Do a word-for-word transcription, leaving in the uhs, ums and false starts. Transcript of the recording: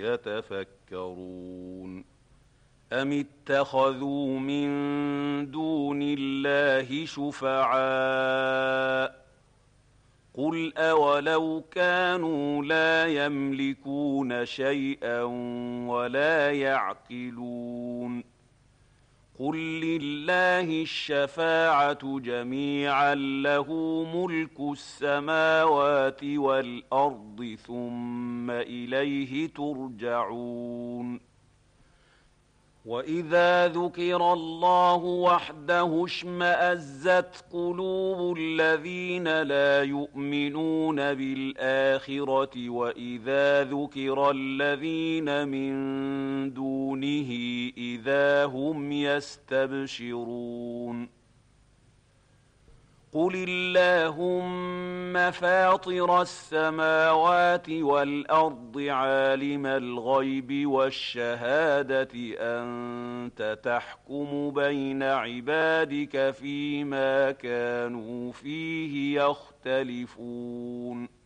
يتفكرون أم اتخذوا من دون الله شفعاء قل أولو كانوا لا يملكون شيئا ولا يعقلون قل لله الشفاعة جميعا له ملك السماوات والأرض ثم إليه ترجعون وإذا ذكر الله وحده اشمأزت قلوب الذين لا يؤمنون بالآخرة وإذا ذكر الذين من دونه إذا هم يستبشرون قل اللهم فاطر السماوات والأرض عالم الغيب والشهادة أنت تحكم بين عبادك فيما كانوا فيه يختلفون